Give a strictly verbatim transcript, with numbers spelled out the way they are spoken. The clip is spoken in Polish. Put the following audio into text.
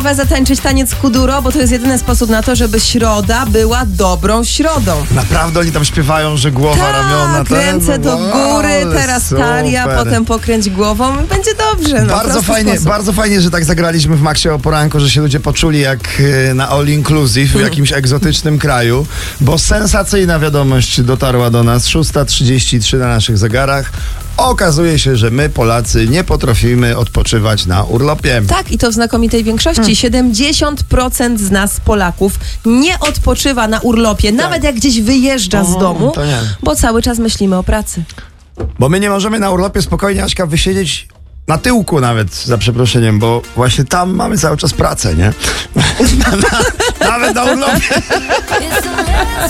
Trzeba zatańczyć taniec kuduro, bo to jest jedyny sposób na to, żeby środa była dobrą środą. Naprawdę oni tam śpiewają, że głowa, Tak, ramiona... ten- ręce do wow, góry, teraz talia, super. potem pokręć głową i będzie dobrze. No, Bardzo prosty fajnie, sposób. bardzo fajnie, że tak zagraliśmy w Maxie o poranku, że się ludzie poczuli jak e, na all inclusive w jakimś egzotycznym kraju, bo sensacyjna wiadomość dotarła do nas, szósta trzydzieści trzy na naszych zegarach. Okazuje się, że my, Polacy, nie potrafimy odpoczywać na urlopie. Tak, i to w znakomitej większości. Hmm. siedemdziesiąt procent z nas, Polaków, nie odpoczywa na urlopie, nawet jak gdzieś wyjeżdża z O, domu, to nie. bo cały czas myślimy o pracy. Bo my nie możemy na urlopie spokojnie, Aśka, wysiedzieć na tyłku nawet, za przeproszeniem, bo właśnie tam mamy cały czas pracę, nie? Nawet na urlopie. It's the last